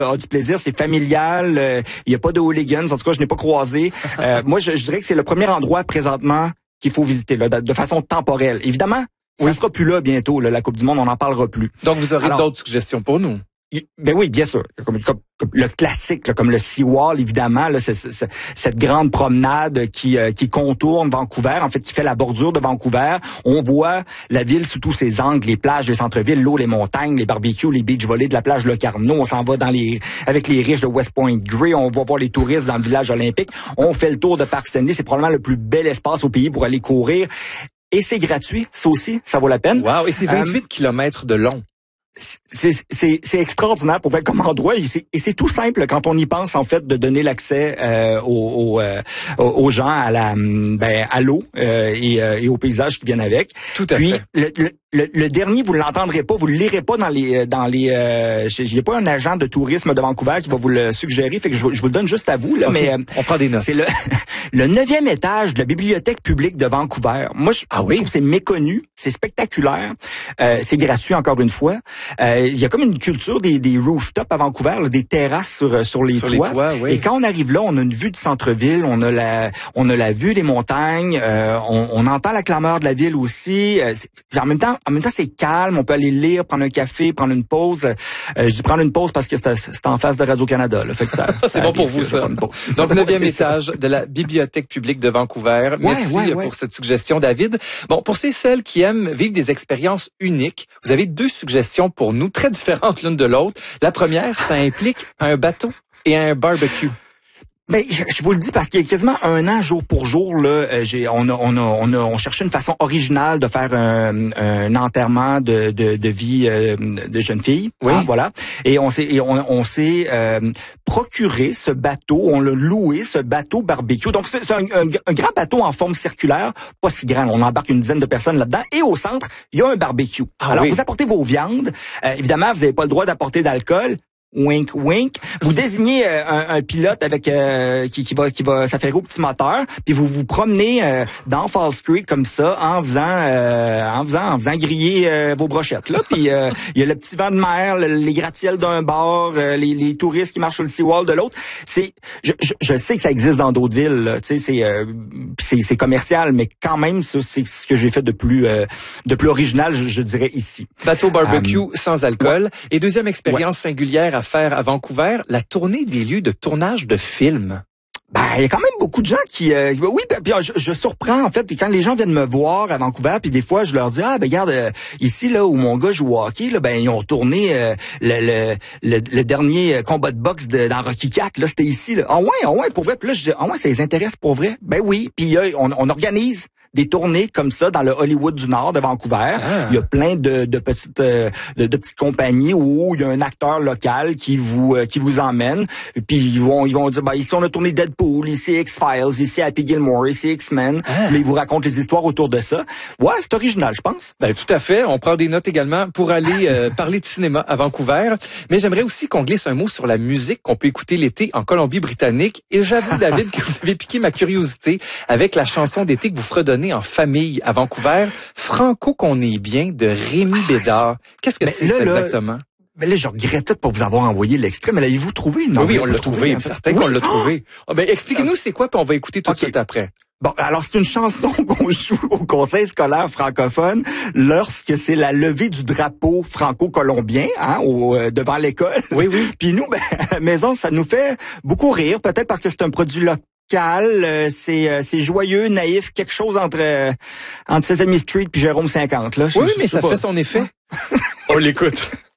a du plaisir, c'est familial, il y a pas de hooligans, en tout cas je n'ai pas croisé. Moi je dirais que c'est le premier endroit présentement qu'il faut visiter là, de façon temporelle. Évidemment, ça sera plus là bientôt, là, la Coupe du Monde, on n'en parlera plus. Donc vous aurez d'autres suggestions pour nous? Ben oui, bien sûr. Comme le classique, là, comme le Seawall, évidemment, là, c'est cette grande promenade qui contourne Vancouver, en fait, qui fait la bordure de Vancouver. On voit la ville sous tous ses angles, les plages des centres-villes, l'eau, les montagnes, les barbecues, les beach volleys de la plage Le Carnot. On s'en va avec les riches de West Point Grey. On va voir les touristes dans le village olympique. On fait le tour de Parc Stanley. C'est probablement le plus bel espace au pays pour aller courir. Et c'est gratuit, ça aussi, ça vaut la peine. Wow, et c'est 28 kilomètres de long. C'est extraordinaire pour faire comme endroit et c'est tout simple quand on y pense en fait de donner l'accès aux gens à l'eau et aux paysages qui viennent avec. Tout à fait. Le dernier, vous ne l'entendrez pas, vous le lirez pas dans les il y a pas un agent de tourisme de Vancouver qui va vous le suggérer, fait que je vous le donne juste à vous là, okay. mais on prend des notes. C'est le 9e étage de la bibliothèque publique de Vancouver. Moi je trouve que c'est méconnu, c'est spectaculaire, c'est gratuit encore une fois. Il y a comme une culture des rooftops à Vancouver, là, des terrasses sur les toits. Oui. Et quand on arrive là, on a une vue du centre-ville, on a la vue des montagnes, on entend la clameur de la ville aussi. En même temps, c'est calme. On peut aller lire, prendre un café, prendre une pause. Je dis prendre une pause parce que c'est en face de Radio-Canada. Là, fait que ça, c'est bon pour vous, ça. Donc, 9e étage de la Bibliothèque publique de Vancouver. Merci pour cette suggestion, David. Bon, pour ceux et celles qui aiment vivre des expériences uniques, vous avez 2 suggestions pour nous, très différentes l'une de l'autre. La première, ça implique un bateau et un barbecue. Ben, je vous le dis parce qu'il y a quasiment un an, jour pour jour, là, on cherchait une façon originale de faire un enterrement de vie de jeune fille. Oui. Hein, voilà. Et on s'est procuré ce bateau, on l'a loué, ce bateau barbecue. Donc c'est un grand bateau en forme circulaire, pas si grand. On embarque une dizaine de personnes là-dedans. Et au centre, il y a un barbecue. Alors vous apportez vos viandes. Évidemment, vous n'avez pas le droit d'apporter d'alcool. Wink, wink. Vous désignez un pilote avec qui va s'affairer au petit moteur, puis vous promenez dans Falls Creek comme ça en faisant griller vos brochettes là. Puis il y a le petit vent de mer, les gratte-ciels d'un bord, les touristes qui marchent sur le Seawall de l'autre. Je sais que ça existe dans d'autres villes, tu sais, c'est commercial, mais quand même c'est ce que j'ai fait de plus original, je dirais ici. Bateau barbecue sans alcool. Et deuxième expérience singulière à faire à Vancouver, la tournée des lieux de tournage de films. Ben, il y a quand même beaucoup de gens qui puis je surprends en fait, puis quand les gens viennent me voir à Vancouver, puis des fois je leur dis regarde ici là où mon gars joue au hockey là, ben ils ont tourné le dernier combat de boxe dans Rocky IV là, c'était ici là. Ah ouais, pour vrai. Puis là je dis ça les intéresse pour vrai. Ben oui, puis on organise des tournées comme ça dans le Hollywood du Nord de Vancouver. Il y a plein de petites compagnies où il y a un acteur local qui vous emmène. Puis ils vont dire ici on a tourné Deadpool, ici X-Files, ici Happy Gilmore, ici X-Men. Puis ils vous racontent les histoires autour de ça. Ouais, c'est original, je pense. Ben tout à fait. On prend des notes également pour aller parler de cinéma à Vancouver. Mais j'aimerais aussi qu'on glisse un mot sur la musique qu'on peut écouter l'été en Colombie-Britannique. Et j'avoue, David, que vous avez piqué ma curiosité avec la chanson d'été que vous fredonnez en famille à Vancouver, Franco qu'on est bien de Rémi Bédard. Qu'est-ce que c'est ça exactement? Mais là, je regrettais de pas vous avoir envoyé l'extrait, mais l'avez-vous trouvé? Non, oui, on l'a trouvé, certain qu'on l'a trouvé. Ben, expliquez-nous c'est quoi, puis on va écouter tout de suite après. Bon, alors c'est une chanson qu'on joue au conseil scolaire francophone lorsque c'est la levée du drapeau franco-colombien devant l'école. Oui. Puis nous, à la maison, ça nous fait beaucoup rire, peut-être parce que c'est un produit local. C'est joyeux, naïf, quelque chose entre Sesame Street puis Jérôme 50 là. Oui, mais ça fait son effet. On l'écoute.